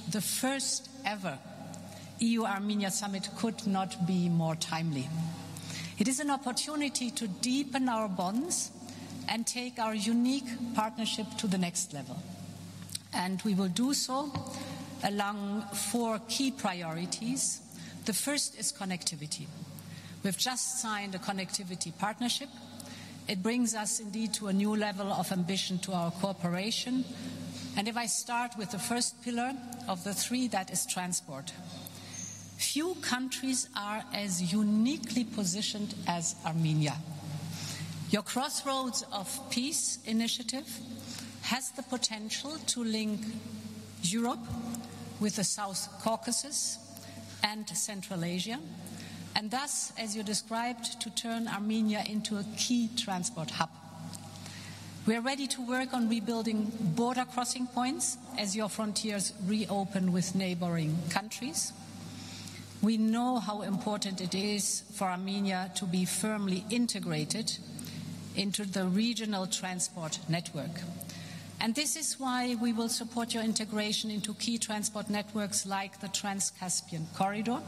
the first ever EU-Armenia summit could not be more timely. It is an opportunity to deepen our bonds and take our unique partnership to the next level. And we will do so along 4 key priorities. The first is connectivity. We've just signed a connectivity partnership. It brings us indeed to a new level of ambition to our cooperation. And if I start with the first pillar of the 3, that is transport. Few countries are as uniquely positioned as Armenia. Your Crossroads of Peace initiative has the potential to link Europe with the South Caucasus and Central Asia, and thus, as you described, to turn Armenia into a key transport hub. We are ready to work on rebuilding border crossing points as your frontiers reopen with neighboring countries. We know how important it is for Armenia to be firmly integrated into the regional transport network. And this is why we will support your integration into key transport networks like the Trans-Caspian Corridor.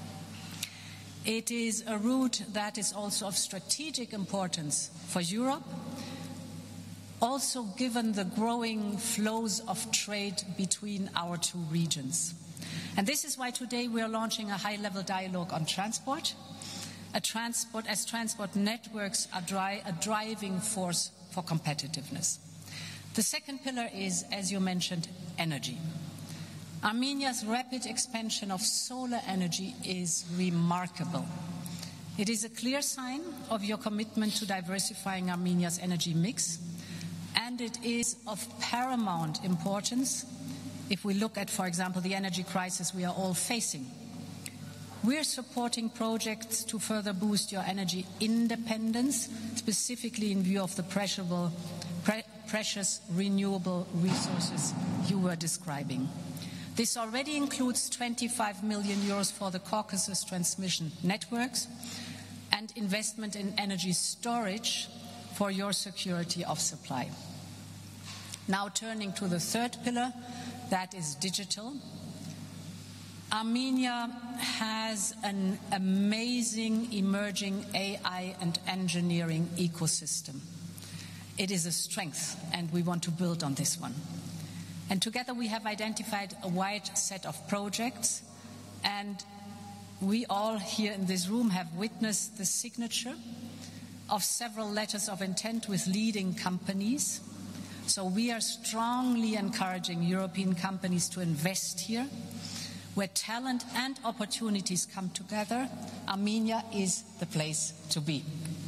It is a route that is also of strategic importance for Europe, also given the growing flows of trade between our 2 regions. And this is why today we are launching a high-level dialogue on transport, as transport networks are a driving force for competitiveness. The second pillar is, as you mentioned, energy. Armenia's rapid expansion of solar energy is remarkable. It is a clear sign of your commitment to diversifying Armenia's energy mix, and it is of paramount importance if we look at, for example, the energy crisis we are all facing. We're supporting projects to further boost your energy independence, specifically in view of the precious renewable resources you were describing. This already includes 25 million euros for the Caucasus transmission networks and investment in energy storage for your security of supply. Now turning to the third pillar, that is digital. Armenia has an amazing emerging AI and engineering ecosystem. It is a strength, and we want to build on this one. And together we have identified a wide set of projects, and we all here in this room have witnessed the signature of several letters of intent with leading companies. So we are strongly encouraging European companies to invest here. Where talent and opportunities come together, Armenia is the place to be.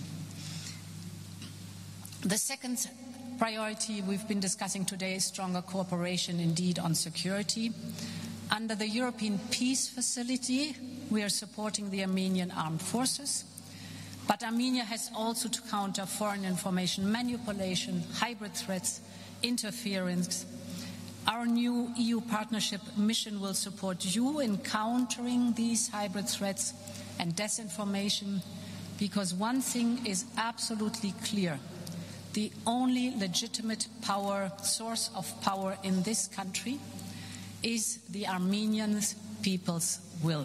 The second priority we've been discussing today is stronger cooperation indeed on security. Under the European Peace Facility, we are supporting the Armenian armed forces, but Armenia has also to counter foreign information manipulation, hybrid threats, interference. Our new EU partnership mission will support you in countering these hybrid threats and disinformation, because one thing is absolutely clear. The only legitimate source of power in this country is the Armenian people's will.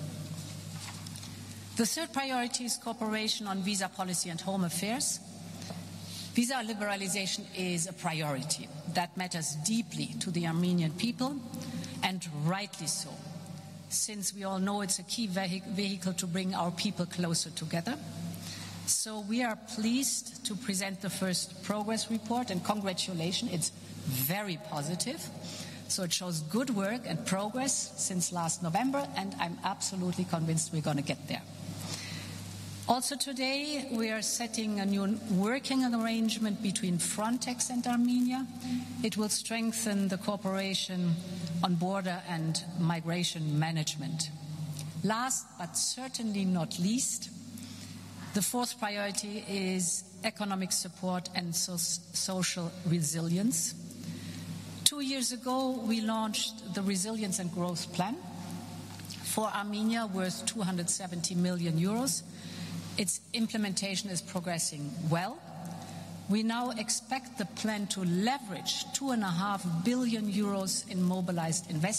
The third priority is cooperation on visa policy and home affairs. Visa liberalization is a priority that matters deeply to the Armenian people, and rightly so, since we all know it's a key vehicle to bring our people closer together. So we are pleased to present the first progress report, and congratulations, it's very positive. So it shows good work and progress since last November, and I'm absolutely convinced we're going to get there. Also today, we are setting a new working arrangement between Frontex and Armenia. It will strengthen the cooperation on border and migration management. Last, but certainly not least, the fourth priority is economic support and social resilience. 2 years ago, we launched the Resilience and Growth Plan for Armenia, worth 270 million euros. Its implementation is progressing well. We now expect the plan to leverage 2.5 billion euros in mobilized investment.